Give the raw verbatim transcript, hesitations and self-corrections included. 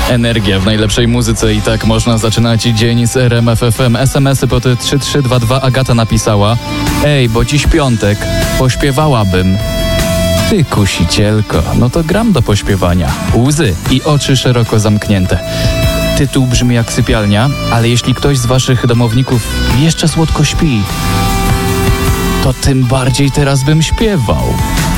Energia w najlepszej muzyce i tak można zaczynać dzień z R M F F M. es em esy pod trzy trzy dwa dwa. Agata napisała: ej, bo dziś piątek, pośpiewałabym. Ty kusicielko, no to gram do pośpiewania. Łzy i oczy szeroko zamknięte. Tytuł brzmi jak sypialnia, ale jeśli ktoś z waszych domowników jeszcze słodko śpi, to tym bardziej teraz bym śpiewał.